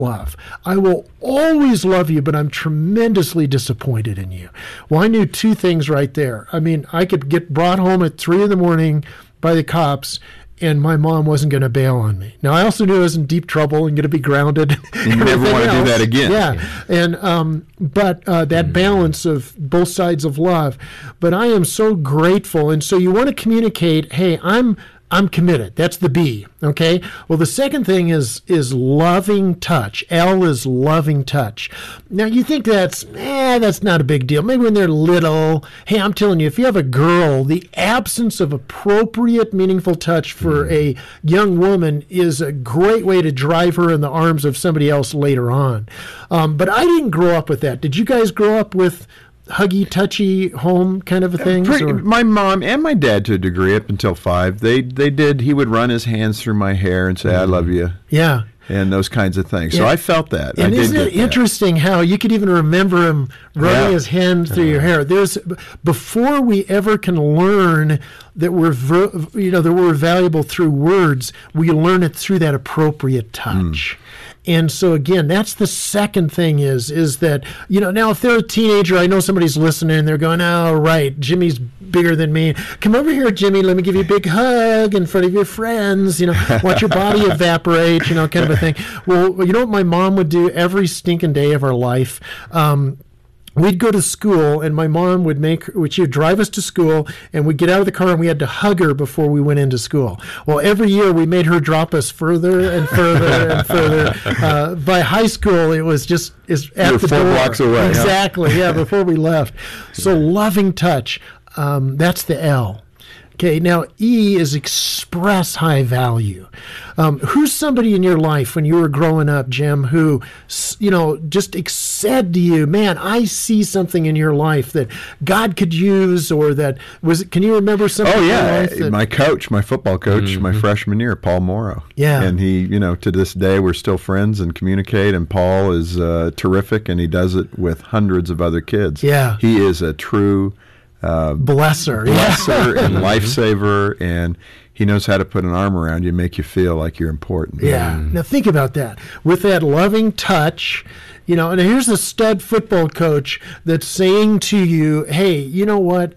love. I will always love you, but I'm tremendously disappointed in you. Well, I knew two things right there. I mean, I could get brought home at 3 a.m. by the cops, and my mom wasn't going to bail on me. Now, I also knew I was in deep trouble and going to be grounded. And you never want to do that again. Yeah. And but that balance of both sides of love. But I am so grateful. And so you want to communicate, hey, I'm committed. That's the B, okay? Well, the second thing is loving touch. L is loving touch. Now, you think that's not a big deal. Maybe when they're little. Hey, I'm telling you, if you have a girl, the absence of appropriate, meaningful touch for a young woman is a great way to drive her in the arms of somebody else later on. But I didn't grow up with that. Did you guys grow up with huggy, touchy home kind of a thing? My mom and my dad, to a degree, up until 5, they did. He would run his hands through my hair and say, I love you. Yeah. And those kinds of things. So I felt that. And isn't it interesting how you could even remember him running his hand through your hair? Before we ever can learn that we're valuable through words, we learn it through that appropriate touch. And so, again, that's the second thing is that, now if they're a teenager, I know somebody's listening and they're going, oh, right, Jimmy's bigger than me. Come over here, Jimmy. Let me give you a big hug in front of your friends. Watch your body evaporate, kind of a thing. Well, you know what my mom would do every stinking day of our life? We'd go to school, and my mom she would drive us to school, and we'd get out of the car, and we had to hug her before we went into school. Well, every year we made her drop us further and further and further. By high school, it was just at the 4 door. blocks away. Exactly, yeah, before we left. So loving touch, that's the L. Okay, now E is express high value. Who's somebody in your life when you were growing up, Jim, who, just said to you, man, I see something in your life that God could use, or can you remember something? Oh, yeah. My coach, my football coach, my freshman year, Paul Morrow. Yeah. And he, to this day, we're still friends and communicate, and Paul is terrific, and he does it with hundreds of other kids. Yeah. He is a true blesser and lifesaver, and he knows how to put an arm around you and make you feel like you're important. Yeah. Now think about that. With that loving touch, and here's a stud football coach that's saying to you, hey, you know what?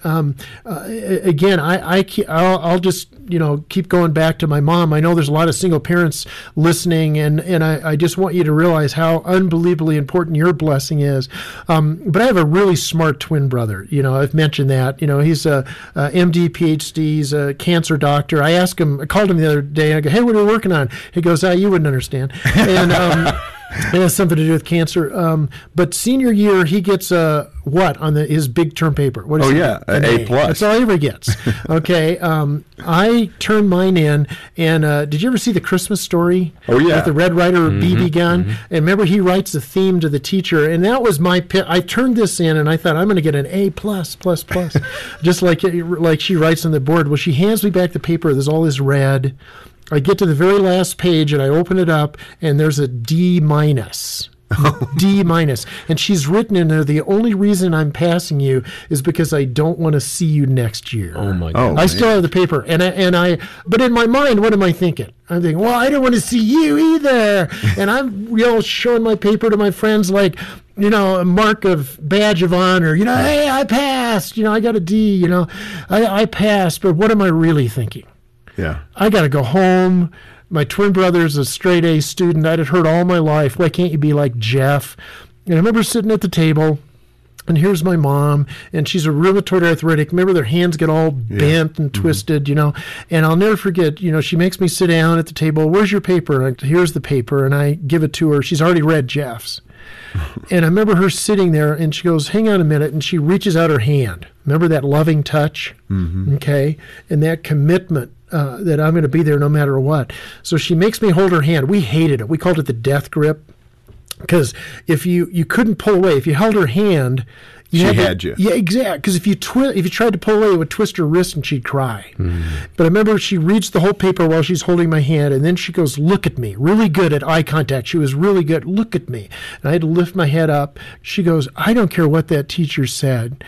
Again, I'll just, keep going back to my mom. I know there's a lot of single parents listening, and I just want you to realize how unbelievably important your blessing is. But I have a really smart twin brother. I've mentioned that. He's a MD, PhD. He's a cancer doctor. I called him the other day, and I go, hey, what are you working on? He goes, you wouldn't understand. And it has something to do with cancer. But senior year, he gets what on his big term paper? What is it? An A+. That's all he ever gets. Okay. I turned mine in, and did you ever see The Christmas Story? Oh, yeah. With the Red Ryder BB gun? And remember, he writes the theme to the teacher, and that was my pick. I turned this in, and I thought, I'm going to get an A+++. Just like she writes on the board. Well, she hands me back the paper. There's all this red. I get to the very last page, and I open it up, and there's a D-. D-. And she's written in there, the only reason I'm passing you is because I don't want to see you next year. Oh, my God. I still have the paper. But in my mind, what am I thinking? I'm thinking, well, I don't want to see you either. And I'm, showing my paper to my friends like, a mark of badge of honor. Hey, I passed. I got a D. I passed. But what am I really thinking? Yeah. I got to go home. My twin brother's a straight A student. I'd heard all my life, why can't you be like Jeff? And I remember sitting at the table, and here's my mom, and she's a rheumatoid arthritic. Remember, their hands get all bent and twisted, And I'll never forget, she makes me sit down at the table. Where's your paper? And here's the paper, and I give it to her. She's already read Jeff's. And I remember her sitting there, and she goes, hang on a minute, and she reaches out her hand. Remember that loving touch? Okay? And that commitment. That I'm going to be there no matter what. So she makes me hold her hand. We hated it. We called it the death grip, because if you couldn't pull away, if you held her hand, she had you. Yeah, exactly. Because if you tried to pull away, it would twist her wrist and she'd cry. But I remember she reads the whole paper while she's holding my hand, and then she goes, "Look at me." Really good at eye contact. She was really good. Look at me. And I had to lift my head up. She goes, "I don't care what that teacher said.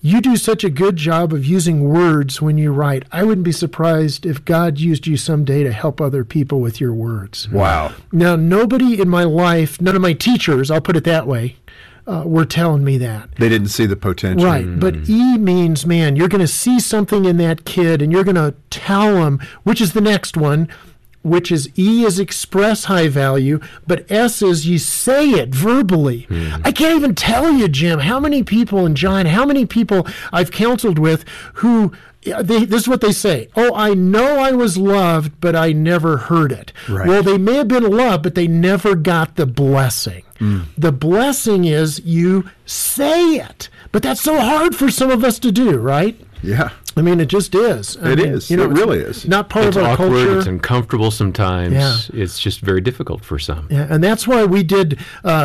You do such a good job of using words when you write. I wouldn't be surprised if God used you someday to help other people with your words. Wow. Now, nobody in my life, none of my teachers, I'll put it that way, were telling me that. They didn't see the potential. Right. But E means, man, you're going to see something in that kid and you're going to tell them, which is the next one, which is E is express high value, but S is you say it verbally. I can't even tell you, Jim, how many people, and John, how many people I've counseled with who, this is what they say. Oh, I know I was loved, but I never heard it. Right. Well, they may have been loved, but they never got the blessing. The blessing is you say it. But that's so hard for some of us to do, right? Yeah. I mean, it just is. It is. It really is. Not part It's of our awkward, culture. it's uncomfortable sometimes. Yeah. It's just very difficult for some. Yeah, and that's why we did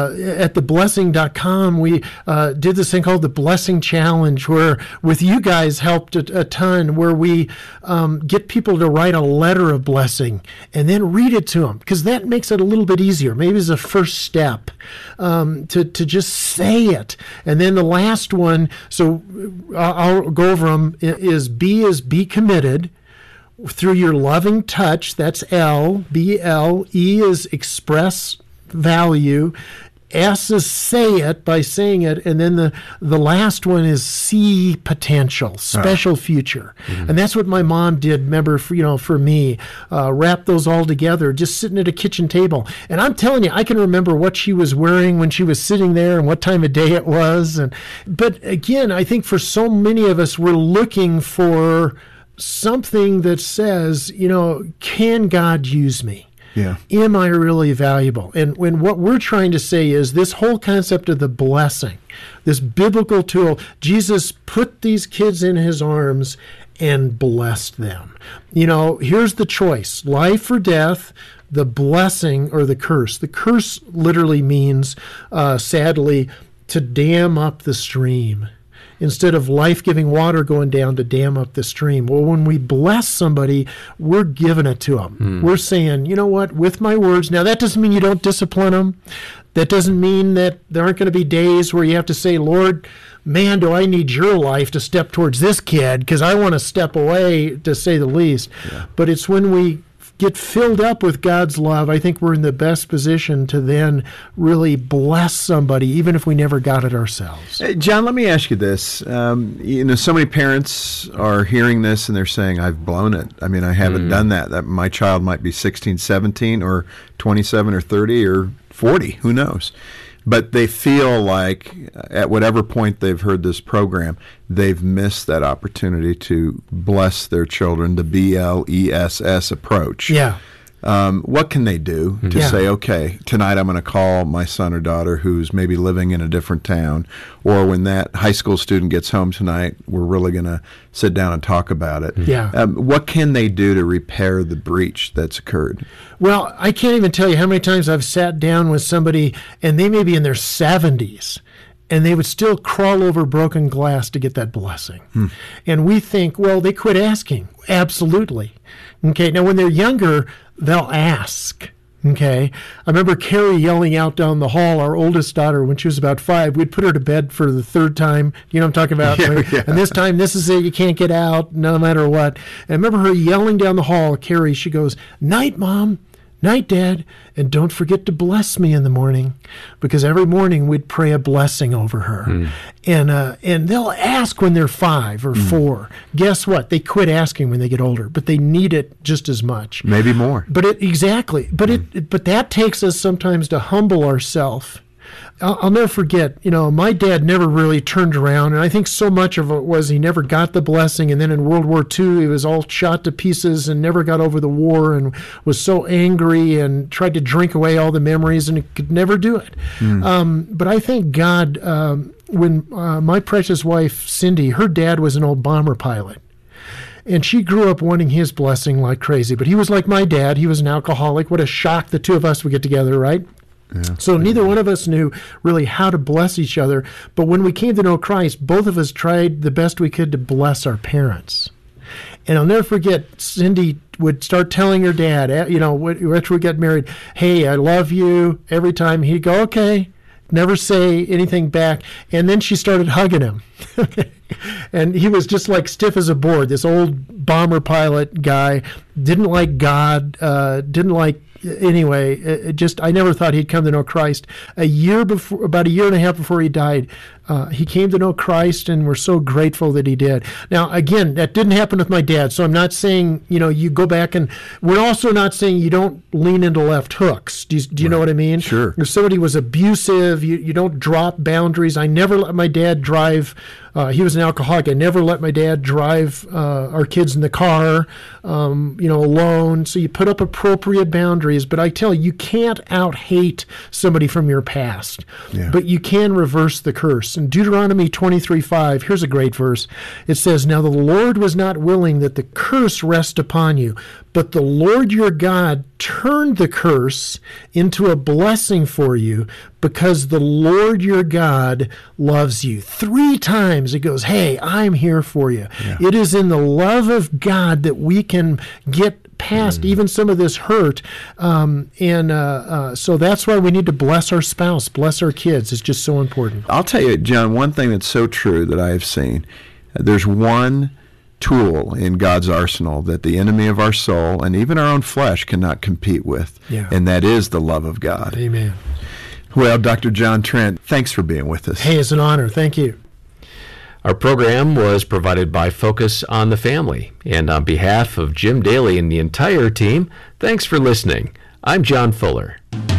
at theblessing.com, we did this thing called the Blessing Challenge, where with you guys helped a ton, where we get people to write a letter of blessing and then read it to them, because that makes it a little bit easier. Maybe it's a first step to just say it. And then the last one, so I'll go over them, is B is be committed. Through your loving touch, that's L, B-L. E is express value. S is say it by saying it. And then the last one is see potential, special future. And that's what my mom did, remember, for me, wrap those all together, just sitting at a kitchen table. And I'm telling you, I can remember what she was wearing when she was sitting there and what time of day it was. But again, I think for so many of us, we're looking for something that says, can God use me? Yeah. Am I really valuable? And what we're trying to say is this whole concept of the blessing, this biblical tool, Jesus put these kids in his arms and blessed them. Here's the choice, life or death, the blessing or the curse. The curse literally means, sadly, to dam up the stream. Instead of life-giving water going down to dam up the stream. Well, when we bless somebody, we're giving it to them. We're saying, you know what, with my words. Now, that doesn't mean you don't discipline them. That doesn't mean that there aren't going to be days where you have to say, Lord, man, do I need your life to step towards this kid, because I want to step away, to say the least. Yeah. But it's when we get filled up with God's love, I think we're in the best position to then really bless somebody, even if we never got it ourselves. Hey, John, let me ask you this. So many parents are hearing this and they're saying, I've blown it. I mean, I haven't done that. My child might be 16, 17, or 27 or 30 or 40. Who knows? But they feel like at whatever point they've heard this program, they've missed that opportunity to bless their children, the BLESS approach. Yeah. What can they do to say, okay, tonight I'm going to call my son or daughter who's maybe living in a different town, or when that high school student gets home tonight, we're really going to sit down and talk about it. Yeah. What can they do to repair the breach that's occurred? Well, I can't even tell you how many times I've sat down with somebody, and they may be in their 70s, and they would still crawl over broken glass to get that blessing. And we think, well, they quit asking. Absolutely. Okay, now when they're younger, they'll ask. Okay, I remember Carrie yelling out down the hall, our oldest daughter, when she was about 5. We'd put her to bed for the third time. You know what I'm talking about? Yeah. And this time, this is it. You can't get out no matter what. And I remember her yelling down the hall, Carrie, she goes, "Night, Mom. Night, Dad, and don't forget to bless me in the morning," because every morning we'd pray a blessing over her. And they'll ask when they're 5 or 4. Guess what? They quit asking when they get older, but they need it just as much. Maybe more. But but that takes us sometimes to humble ourselves. I'll never forget, my dad never really turned around, and I think so much of it was he never got the blessing, and then in World War II, he was all shot to pieces and never got over the war and was so angry and tried to drink away all the memories and could never do it. But I thank God when my precious wife, Cindy, her dad was an old bomber pilot. And she grew up wanting his blessing like crazy. But he was like my dad. He was an alcoholic. What a shock the two of us would get together, right? Yeah. So neither one of us knew really how to bless each other. But when we came to know Christ, both of us tried the best we could to bless our parents. And I'll never forget, Cindy would start telling her dad, after we got married, "Hey, I love you." Every time he'd go, "Okay," never say anything back. And then she started hugging him. And he was just like stiff as a board. This old bomber pilot guy, didn't like God, didn't like, anyway, I never thought he'd come to know Christ. About a year and a half before he died, he came to know Christ, and we're so grateful that he did. Now, again, that didn't happen with my dad, so I'm not saying, you go back, and we're also not saying you don't lean into left hooks. Do you know what I mean? Sure. If somebody was abusive, you don't drop boundaries. I never let my dad drive. He was an alcoholic. I never let my dad drive our kids in the car, alone. So you put up appropriate boundaries. But I tell you can't out-hate somebody from your past. Yeah. But you can reverse the curse. In Deuteronomy 23:5, here's a great verse. It says, "Now the Lord was not willing that the curse rest upon you, but the Lord your God turned the curse into a blessing for you, because the Lord your God loves you." 3 times it goes, hey, I'm here for you. Yeah. It is in the love of God that we can get past even some of this hurt. So that's why we need to bless our spouse, bless our kids. It's just so important. I'll tell you, John, one thing that's so true that I have seen. There's one tool in God's arsenal that the enemy of our soul and even our own flesh cannot compete with, and that is the love of God. Amen. Well, Dr. John Trent, thanks for being with us. Hey, it's an honor. Thank you. Our program was provided by Focus on the Family. And on behalf of Jim Daly and the entire team, thanks for listening. I'm John Fuller.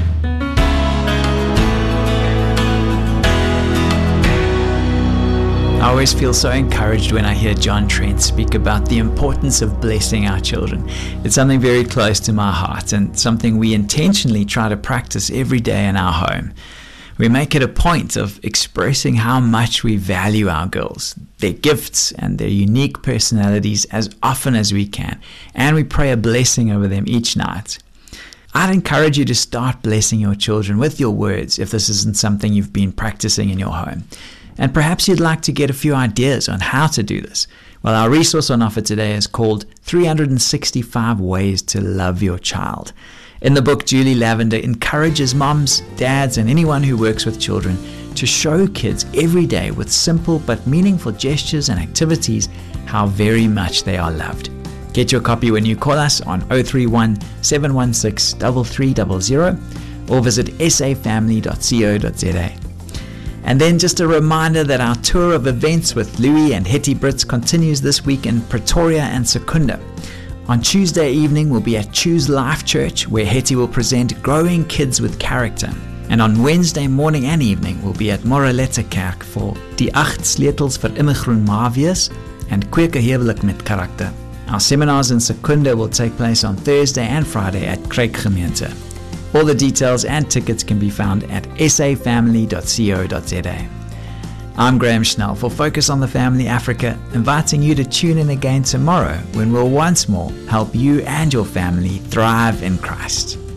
I always feel so encouraged when I hear John Trent speak about the importance of blessing our children. It's something very close to my heart and something we intentionally try to practice every day in our home. We make it a point of expressing how much we value our girls, their gifts and their unique personalities as often as we can, and we pray a blessing over them each night. I'd encourage you to start blessing your children with your words if this isn't something you've been practicing in your home. And perhaps you'd like to get a few ideas on how to do this. Well, our resource on offer today is called 365 Ways to Love Your Child. In the book, Julie Lavender encourages moms, dads, and anyone who works with children to show kids every day with simple but meaningful gestures and activities how very much they are loved. Get your copy when you call us on 031-716-3300 or visit safamily.co.za. And then just a reminder that our tour of events with Louis and Hetty Brits continues this week in Pretoria and Secunda. On Tuesday evening, we'll be at Choose Life Church, where Hetty will present Growing Kids with Character. And on Wednesday morning and evening, we'll be at Moraletta Kerk for Die 8 Sleutels vir Immergroen Mawees and Kweeke Huwelik met Karakter. Our seminars in Secunda will take place on Thursday and Friday at Craig Gemeente. All the details and tickets can be found at safamily.co.za. I'm Graham Schnell for Focus on the Family Africa, inviting you to tune in again tomorrow when we'll once more help you and your family thrive in Christ.